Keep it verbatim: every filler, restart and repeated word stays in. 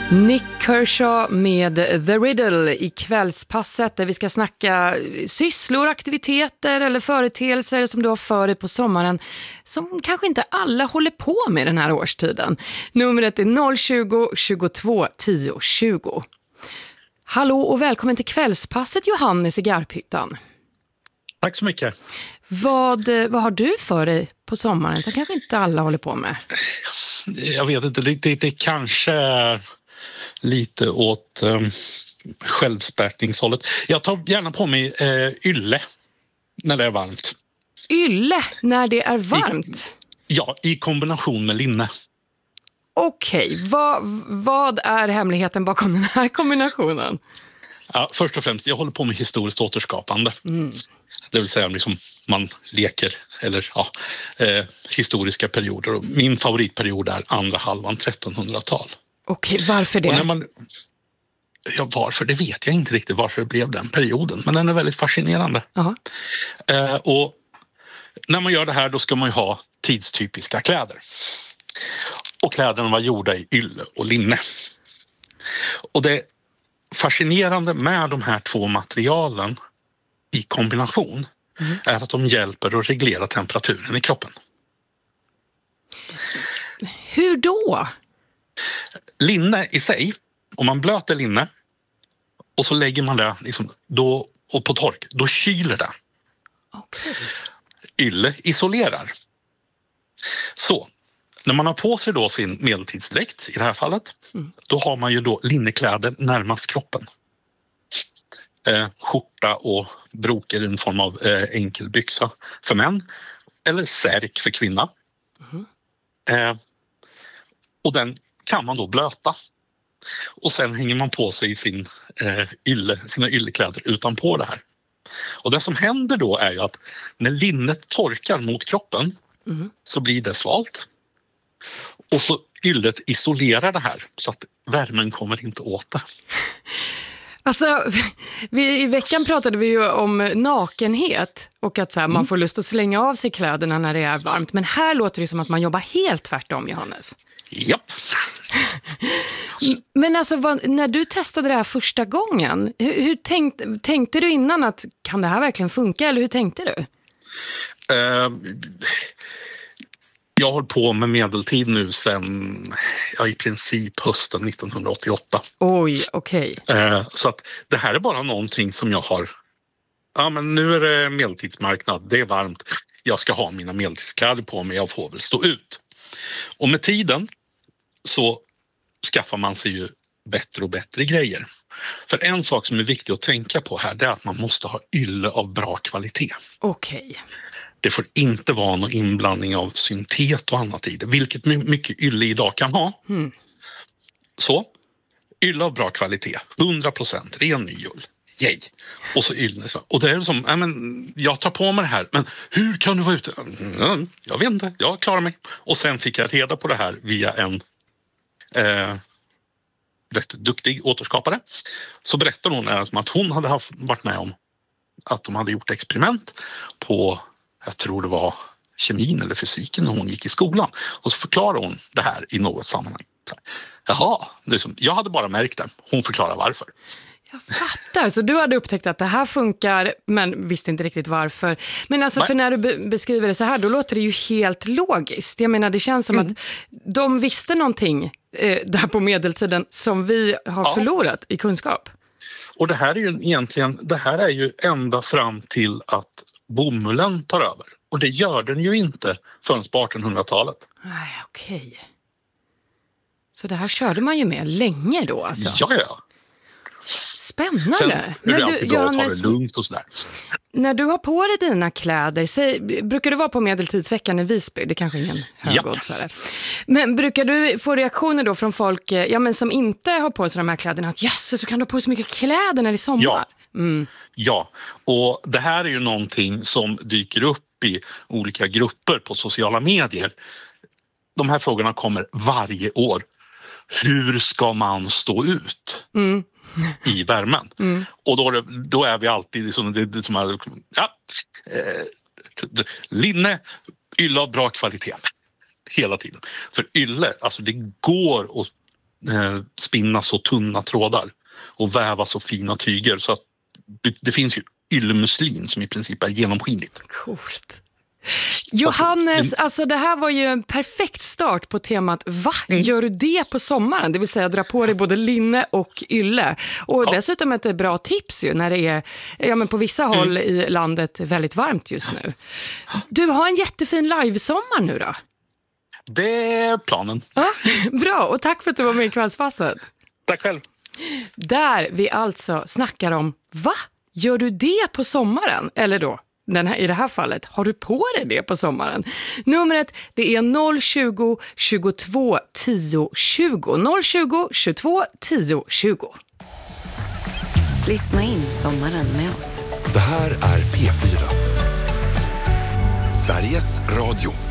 Nick Kershaw med The Riddle i kvällspasset där vi ska snacka sysslor, aktiviteter eller företeelser som du har för dig på sommaren som kanske inte alla håller på med den här årstiden. Numret är noll tjugo, tjugotvå, tio, tjugo. Hallå och välkommen till kvällspasset, Johannes i Garphyttan. Tack så mycket. Vad, vad har du för dig på sommaren som kanske inte alla håller på med? Jag vet inte, det, det, det kanske är lite åt um, självspäkningshållet. Jag tar gärna på mig uh, ylle när det är varmt. Ylle när det är varmt? I, ja, i kombination med linne. Okej, vad, vad är hemligheten bakom den här kombinationen? Ja, först och främst, jag håller på med historiskt återskapande. Mm. Det vill säga liksom man leker eller ja, eh, historiska perioder. Och min favoritperiod är andra halvan trettonhundratal. Okej, varför det? Och när man, ja, varför? Det vet jag inte riktigt varför det blev den perioden. Men den är väldigt fascinerande. Uh-huh. Eh, och när man gör det här då ska man ju ha tidstypiska kläder. Och kläderna var gjorda i ylle och linne. Och det fascinerande med de här två materialen i kombination mm. är att de hjälper att reglera temperaturen i kroppen. Hur då? Linne i sig, om man blöter linne och så lägger man det liksom, då, och på tork, då kyler det. Okay. Ylle isolerar. Så, när man har på sig då sin medeltidsdräkt i det här fallet, mm. då har man ju då linnekläder närmast kroppen. Eh, skjorta och broker i en form av eh, enkel byxa för män eller särk för kvinna. Mm. Eh, och den kan man då blöta. Och sen hänger man på sig sin, eh, ylle, sina yllekläder utanpå det här. Och det som händer då är ju att när linnet torkar mot kroppen mm. så blir det svalt. Och så yllet isolerar det här så att värmen kommer inte åt det. Alltså, vi, i veckan pratade vi ju om nakenhet och att så här, mm. man får lust att slänga av sig kläderna när det är varmt. Men här låter det som att man jobbar helt tvärtom, Johannes. Japp. Men alltså, vad, när du testade det här första gången, hur, hur tänk, tänkte du innan att kan det här verkligen funka eller hur tänkte du? Uh, jag har hållit på med medeltid nu sedan ja, i princip hösten nittonhundraåttioåtta. Oj, okej. Okay. Uh, så att det här är bara någonting som jag har, ja men nu är det medeltidsmarknad, det är varmt, jag ska ha mina medeltidskläder på mig, jag får väl stå ut. Och med tiden så skaffar man sig ju bättre och bättre grejer. För en sak som är viktig att tänka på här, det är att man måste ha ylle av bra kvalitet. Okej. Okay. Det får inte vara någon inblandning av syntet och annat i det, vilket mycket ylle idag kan ha. Mm. Så, ylle av bra kvalitet, hundra procent ren nyull. Yay. Och så ylle. Och det är som, ja, men jag tar på mig det här, men hur kan du vara ute? Mm, jag vet inte, jag klarar mig. Och sen fick jag reda på det här via en eh, rätt duktig återskapare. Så berättade hon alltså att hon hade haft, varit med om att de hade gjort experiment på, jag tror det var kemin eller fysiken när hon gick i skolan. Och så förklarade hon det här i något sammanhang. Jaha, liksom, jag hade bara märkt det. Hon förklarar varför. Jag fattar, så du hade upptäckt att det här funkar men visste inte riktigt varför. Men alltså, för när du be- beskriver det så här, då låter det ju helt logiskt. Jag menar, det känns som mm. att de visste någonting eh, där på medeltiden som vi har ja. förlorat i kunskap. Och det här är ju egentligen, det här är ju ända fram till att bomullen tar över. Och det gör den ju inte förrän på artonhundratalet. Nej, okej. Okay. Så det här körde man ju med länge då alltså? Ja, ja. Spännande. Sen är det men alltid du, bra Johannes, att ta det lugnt och sådär. När du har på dig dina kläder, säg, brukar du vara på medeltidsveckan i Visby? Det är kanske ingen högoddsare. Men brukar du få reaktioner då från folk ja, men som inte har på sig de här kläderna? Att jösses, så kan du ha på dig så mycket kläder när det är sommar. Ja. Mm. ja, och det här är ju någonting som dyker upp i olika grupper på sociala medier. De här frågorna kommer varje år. Hur ska man stå ut? Mm. i värmen. Mm. Och då, då är vi alltid liksom, det, det som är, ja, eh, linne, ylle av bra kvalitet. Hela tiden. För ylle, alltså det går att eh, spinna så tunna trådar och väva så fina tyger så att det, det finns ju yllemuslin som i princip är genomskinligt. Coolt. Johannes, alltså det här var ju en perfekt start på temat va? Mm. Gör du det på sommaren? Det vill säga dra på dig både linne och ylle. Och ja. dessutom ett bra tips ju när det är ja, men på vissa mm. håll i landet väldigt varmt just nu. Du har en jättefin livesommar nu då? Det är planen. Ja, bra, och tack för att du var med i Kvällspasset. Tack själv. Där vi alltså snackar om va? Gör du det på sommaren? Eller då? Den här, i det här fallet, har du på dig det på sommaren? Numret det är noll tjugo, tjugotvå, tio, tjugo. noll tjugo, tjugotvå, tio, tjugo. Lyssna in sommaren med oss. Det här är P fyra. Sveriges Radio.